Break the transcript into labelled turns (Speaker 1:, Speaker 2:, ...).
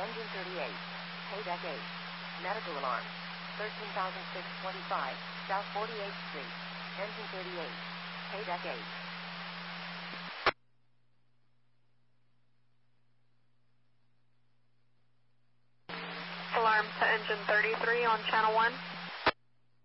Speaker 1: Engine 38. Paydeck 8. Medical alarm. 13,625. South 48th Street. Engine 38. Paydeck 8.
Speaker 2: Alarm to engine 33 on channel 1.